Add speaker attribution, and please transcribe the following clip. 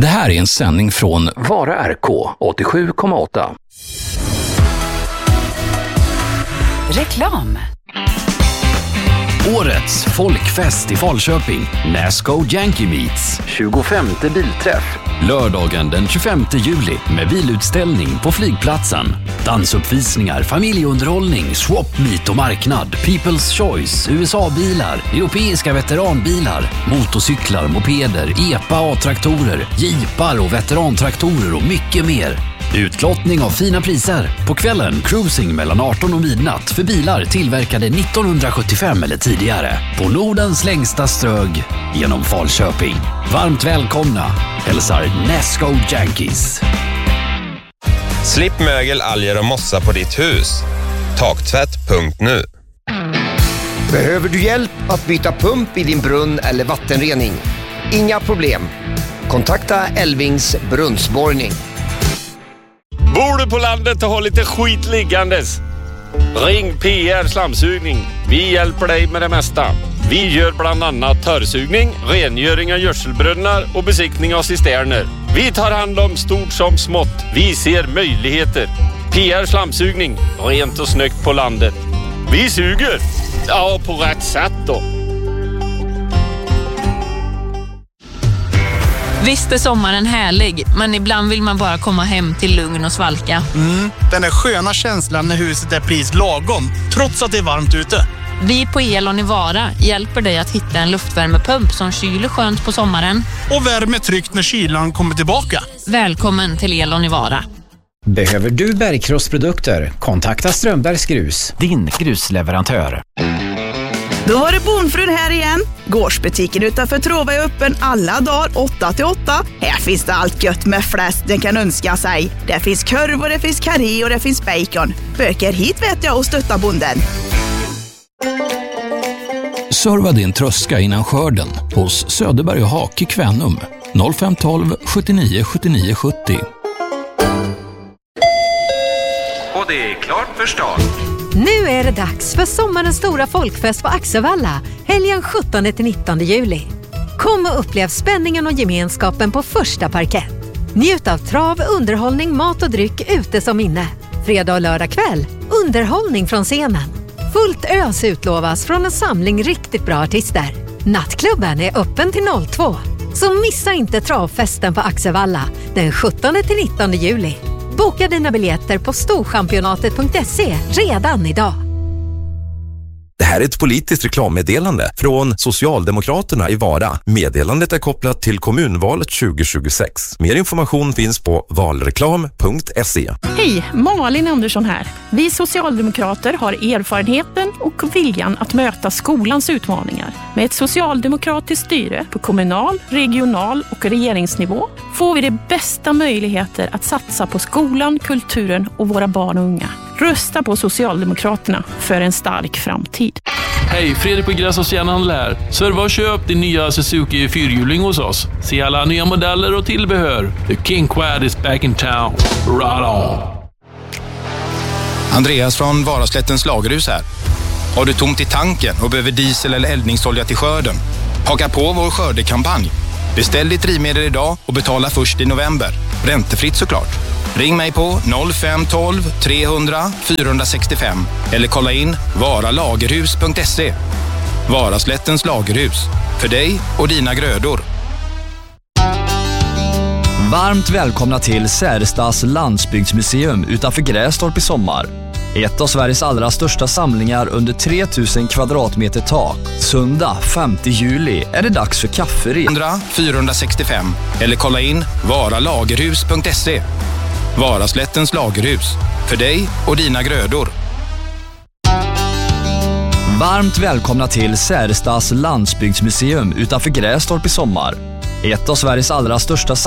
Speaker 1: Det här är en sändning från Vara RK 87,8.
Speaker 2: Reklam.
Speaker 3: Årets folkfest i Falköping. Nasco Yankee Meets.
Speaker 1: 25:e bilträff.
Speaker 3: Lördagen den 25 juli med bilutställning på flygplatsen. Dansuppvisningar, familjeunderhållning, swap meet och marknad. People's Choice, USA-bilar, europeiska veteranbilar, motorcyklar, mopeder, EPA A-traktorer, jeepar och veterantraktorer och mycket mer. Utlottning av fina priser. På kvällen cruising mellan 18 och midnatt för bilar tillverkade 1975 eller tidigare. På Nordens längsta strög genom Falköping. Varmt välkomna. Hälsar Nasco Yankees.
Speaker 4: Slipp mögel, alger och mossa på ditt hus. Taktvätt.nu.
Speaker 5: Behöver du hjälp att byta pump i din brunn eller vattenrening? Inga problem. Kontakta Elvings brunnsborrning.
Speaker 6: Bor du på landet och har lite skit liggandes? Ring PR Slamsugning. Vi hjälper dig med det mesta. Vi gör bland annat törrsugning, rengöring av gödselbrunnar och besiktning av cisterner. Vi tar hand om stort som smått. Vi ser möjligheter. PR Slamsugning. Rent och snyggt på landet. Vi suger. Ja, på rätt sätt då.
Speaker 2: Visst är sommaren härlig, men ibland vill man bara komma hem till lugn och svalka.
Speaker 7: Den där sköna känslan när huset är pris lagom, trots att det är varmt ute.
Speaker 2: Vi på Elon i Vara hjälper dig att hitta en luftvärmepump som kyler skönt på sommaren.
Speaker 7: Och värmer tryggt när kylan kommer tillbaka.
Speaker 2: Välkommen till Elon i Vara.
Speaker 8: Behöver du bergkrossprodukter? Kontakta Strömbergs Grus, din grusleverantör.
Speaker 9: Då har du Bonfrun här igen. Gårdsbutiken utanför Trova är öppen alla dagar 8-8. Här finns det allt gött med fläsk den kan önska sig. Det finns korv och det finns karré och det finns bacon. Böker hit vet jag och stötta bonden.
Speaker 1: Serva din tröska innan skörden hos Söderberg och Hak i Kvänum. 0512 79 79 70.
Speaker 10: Och det är klart för start.
Speaker 11: Nu är det dags för sommarens stora folkfest på Axevalla, helgen 17-19 juli. Kom och upplev spänningen och gemenskapen på första parkett. Njut av trav, underhållning, mat och dryck ute som inne. Fredag och lördag kväll, underhållning från scenen. Fullt ös utlovas från en samling riktigt bra artister. Nattklubben är öppen till 02. Så missa inte travfesten på Axevalla den 17-19 juli. Boka dina biljetter på storchampionatet.se redan idag.
Speaker 12: Det här är ett politiskt reklammeddelande från Socialdemokraterna i Vara. Meddelandet är kopplat till kommunvalet 2026. Mer information finns på valreklam.se.
Speaker 13: Hej, Malin Andersson här. Vi socialdemokrater har erfarenheten och viljan att möta skolans utmaningar. Med ett socialdemokratiskt styre på kommunal, regional och regeringsnivå får vi de bästa möjligheter att satsa på skolan, kulturen och våra barn och unga. Rösta på Socialdemokraterna för en stark framtid.
Speaker 14: Hej, Fredrik på Gräs Järnhandel här. Serva och köp din nya Suzuki fyrhjuling hos oss. Se alla nya modeller och tillbehör. The King Quad is back in town. Right on.
Speaker 15: Andreas från Varaslättens lagerhus här. Har du tomt i tanken och behöver diesel eller eldningsolja till skörden? Haka på vår skördekampanj. Beställ ditt drivmedel idag och betala först i november. Räntefritt såklart. Ring mig på 0512 300 465 eller kolla in varalagerhus.se. Varaslättens lagerhus. För dig och dina grödor.
Speaker 16: Varmt välkomna till Särestads landsbygdsmuseum utanför Grästorp i sommar. Ett av Sveriges allra största samlingar under 3000 kvadratmeter tak. Söndag 5 juli är det dags för kafferep.
Speaker 15: 465 eller kolla in varalagerhus.se. Varaslättens lagerhus. För dig och dina grödor.
Speaker 16: Varmt välkomna till Särestads landsbygdsmuseum utanför Grästorp i sommar. Ett av Sveriges allra största